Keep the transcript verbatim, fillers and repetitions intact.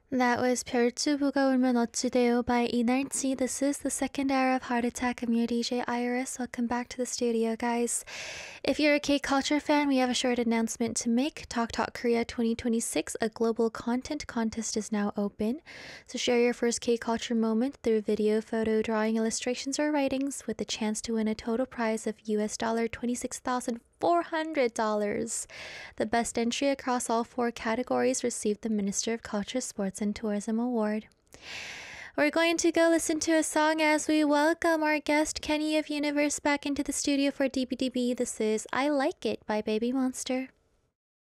That was 별주부가 울면 어찌 돼요 by 이날치. This is the second hour of Heart Attack. I'm your D J Iris. Welcome back to the studio, guys. If you're a K-culture fan, we have a short announcement to make. Talk Talk Korea twenty twenty-six, a global content contest, is now open. So share your first K-culture moment through video, photo, drawing, illustrations, or writings with the chance to win a total prize of U S dollar twenty-six thousand four hundred dollars. The best entry across all four categories received the Minister of Culture, Sports and Tourism Award. We're going to go listen to a song as we welcome our guest Kenny of Universe back into the studio for D B D B. This is I Like It by Baby Monster.